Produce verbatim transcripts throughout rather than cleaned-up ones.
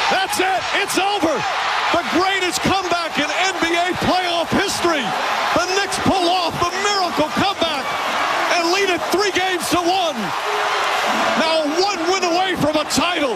That's it. It's over. The greatest comeback in N B A playoff history. The Knicks pull off the miracle comeback and lead it three games to one. Now one win away from a title.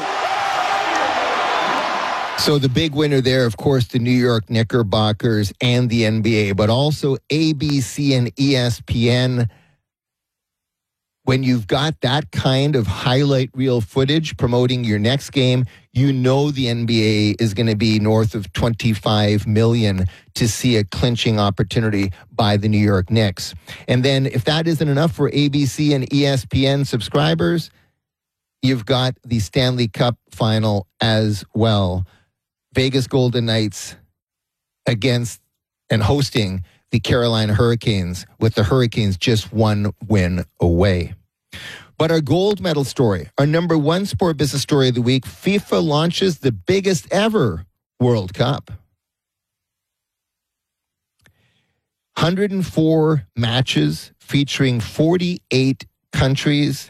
So the big winner there, of course, the New York Knickerbockers and the N B A, but also A B C and E S P N. When you've got that kind of highlight reel footage promoting your next game, you know the N B A is going to be north of twenty-five million dollars to see a clinching opportunity by the New York Knicks. And then if that isn't enough for A B C and E S P N subscribers, you've got the Stanley Cup final as well. Vegas Golden Knights against and hosting the Carolina Hurricanes, with the Hurricanes just one win away. But our gold medal story, our number one sport business story of the week, FIFA launches the biggest ever World Cup. one hundred four matches featuring forty-eight countries,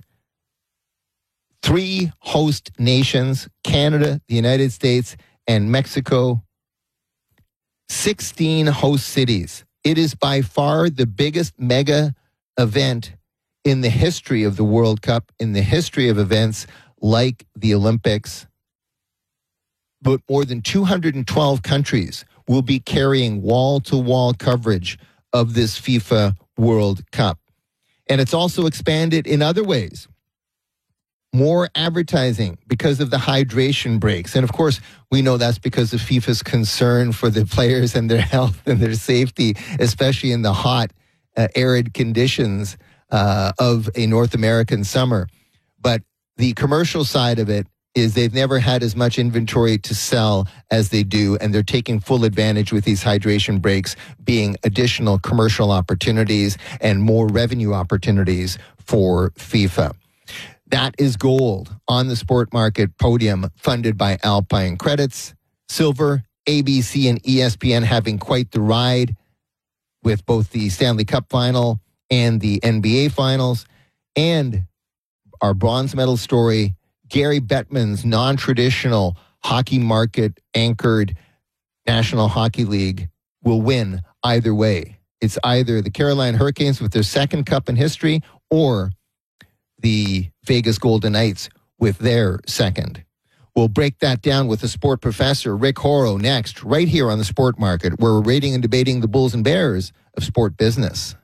three host nations, Canada, the United States, and Mexico, sixteen host cities. It is by far the biggest mega event in the history of the World Cup, in the history of events like the Olympics. But more than two hundred twelve countries will be carrying wall-to-wall coverage of this FIFA World Cup. And it's also expanded in other ways. More advertising because of the hydration breaks. And of course, we know that's because of FIFA's concern for the players and their health and their safety, especially in the hot, uh, arid conditions uh, of a North American summer. But the commercial side of it is they've never had as much inventory to sell as they do, and they're taking full advantage with these hydration breaks being additional commercial opportunities and more revenue opportunities for FIFA. That is gold on the Sport Market podium, funded by Alpine Credits. Silver, A B C and E S P N having quite the ride with both the Stanley Cup final and the N B A finals. And our bronze medal story, Gary Bettman's non-traditional hockey market anchored National Hockey League will win either way. It's either the Carolina Hurricanes with their second cup in history, or the Vegas Golden Knights with their second. We'll break that down with the sport professor, Rick Horrow, next, right here on the Sport Market, where we're rating and debating the Bulls and Bears of sport business.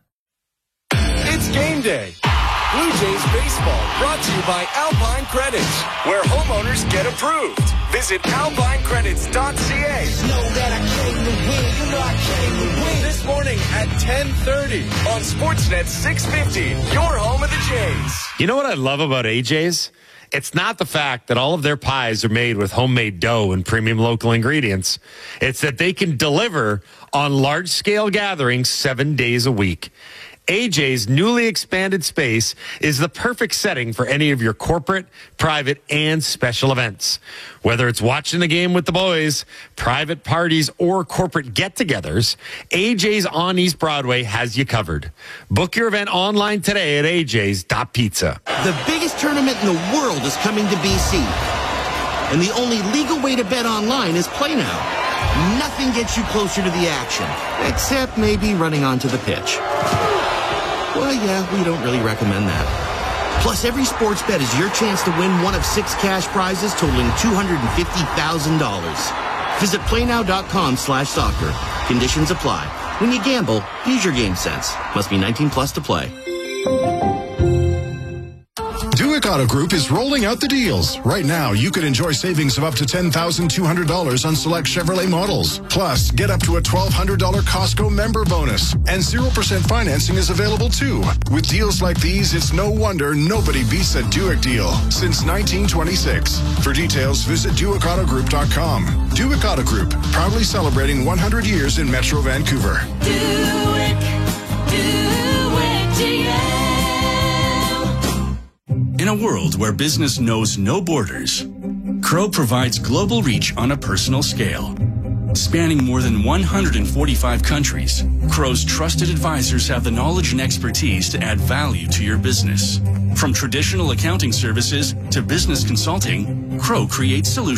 It's game day. Blue Jays baseball, brought to you by Alpine Credits, where homeowners get approved. Visit alpine credits dot c a. Know that I came to win. You know I came to win. This morning at ten thirty on Sportsnet six fifty, your home of the Jays. You know what I love about A J's? It's not the fact that all of their pies are made with homemade dough and premium local ingredients. It's that they can deliver on large-scale gatherings seven days a week. A J's newly expanded space is the perfect setting for any of your corporate, private, and special events. Whether it's watching the game with the boys, private parties, or corporate get-togethers, A J's on East Broadway has you covered. Book your event online today at a j's dot pizza. The biggest tournament in the world is coming to B C. And the only legal way to bet online is Play Now. Nothing gets you closer to the action, except maybe running onto the pitch. Well, yeah, we don't really recommend that. Plus, every sports bet is your chance to win one of six cash prizes totaling two hundred fifty thousand dollars. Visit playnow.com slash soccer. Conditions apply. When you gamble, use your game sense. Must be nineteen plus to play. Buick Auto Group is rolling out the deals. Right now, you could enjoy savings of up to ten thousand two hundred dollars on select Chevrolet models. Plus, get up to a twelve hundred dollars Costco member bonus. And zero percent financing is available too. With deals like these, it's no wonder nobody beats a Buick deal since nineteen twenty-six. For details, visit Buick Auto Group dot com. Buick Auto Group, proudly celebrating one hundred years in Metro Vancouver. Buick, Buick G M. In a world where business knows no borders, Crow provides global reach on a personal scale. Spanning more than one hundred forty-five countries, Crow's trusted advisors have the knowledge and expertise to add value to your business. From traditional accounting services to business consulting, Crow creates solutions